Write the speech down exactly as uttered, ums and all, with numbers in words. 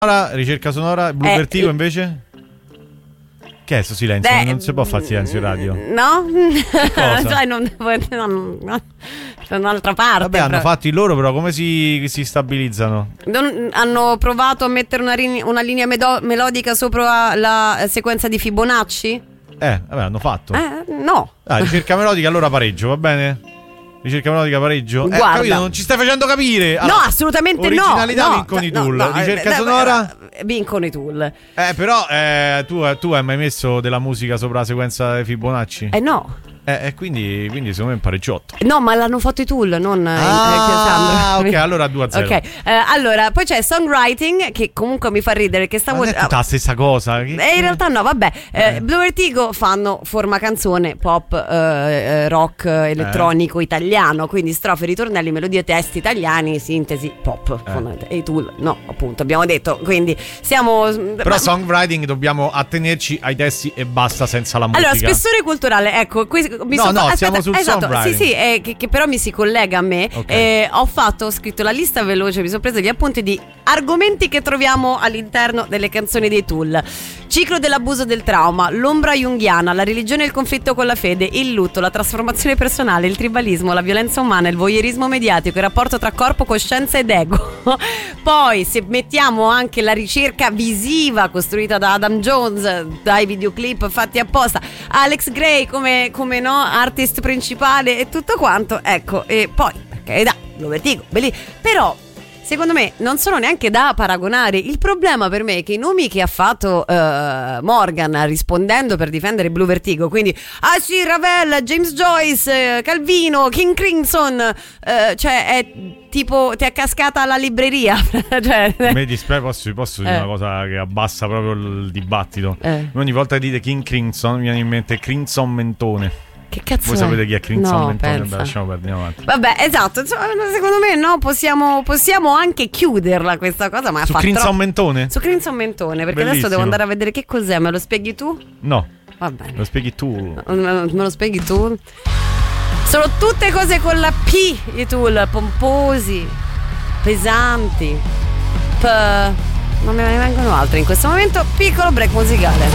Ora, ricerca sonora, Blue Eh, Vertigo eh. invece? Che è sto silenzio? Beh, non si può fare silenzio in radio. No? cosa? Cioè, non, non, no, da un'altra parte. Vabbè, hanno però. fatto il loro, però come si, si stabilizzano? Non- hanno provato a mettere una, rin- una linea medo- melodica sopra la sequenza di Fibonacci? Eh, vabbè, hanno fatto. Eh, no. Ah, ricerca melodica, allora pareggio, va bene? Ricerca melodica, pareggio. Eh, Guarda. capito, non ci stai facendo capire. No, assolutamente no. originalità no, vincono i no, Tool. no, Ricerca eh, sonora? eh, Vincono i Tool. Eh, però eh, tu, tu hai mai messo della musica sopra la sequenza di Fibonacci? Eh no. Eh, eh, quindi, quindi secondo me è un pareggiotto. No, ma l'hanno fatto i Tool, non eh, Ah, Sandro. ok, allora due a zero. Ok, eh, allora poi c'è Songwriting che comunque mi fa ridere che stavo Ma non è tutta la stessa cosa. Che- Eh, in realtà no, vabbè. Eh, Eh. Blue Vertigo fanno forma canzone pop, eh, eh, rock, eh, elettronico, italiano, quindi strofe, ritornelli, melodie, testi italiani, sintesi, pop. fondamentalmente. E i Tool, no, appunto, abbiamo detto. Quindi siamo. Però ma- songwriting dobbiamo attenerci ai testi e basta, senza la musica. Allora, spessore culturale, ecco, qui mi No, sono- no, aspetta, siamo sul esatto, songwriting. sì, sì, eh, che, che però mi si collega a me. Ok. Eh, ho fatto, ho scritto la lista veloce, mi sono preso gli appunti di argomenti che troviamo all'interno delle canzoni dei Tool. Ciclo dell'abuso del trauma, l'ombra junghiana, la religione e il conflitto con la fede, il lutto, la trasformazione personale, il tribalismo, la violenza umana, il voyeurismo mediatico, il rapporto tra corpo, coscienza ed ego. Poi se mettiamo anche la ricerca visiva costruita da Adam Jones, dai videoclip fatti apposta, Alex Gray come, come no, artist principale e tutto quanto, ecco, e poi per carità, lo vertigo, bellissimo, però secondo me non sono neanche da paragonare. Il problema per me è che i nomi che ha fatto eh, Morgan rispondendo per difendere Blue Vertigo, quindi ah sì, Ravel, James Joyce, eh, Calvino, King Crimson, eh, cioè è tipo ti è cascata la libreria. Cioè, A me dispiace, posso, posso dire Eh. una cosa che abbassa proprio il dibattito. Eh. Ogni volta che dite King Crimson mi viene in mente Crimson Mentone. che cazzo Voi è? sapete chi è Crimson No, Mentone? pensa. Beh, lasciamo perdere, andiamo avanti. Vabbè, esatto, insomma, secondo me no, possiamo, possiamo anche chiuderla questa cosa, ma Su fa Crimson troppo- Mentone? Su Crimson Mentone, perché adesso Bellissimo. devo andare a vedere che cos'è, me lo spieghi tu? No, Va bene. lo spieghi tu. Me me lo spieghi tu? Sono tutte cose con la P, i Tool, pomposi, pesanti, P. Non me ne vengono altre in questo momento. Piccolo break musicale.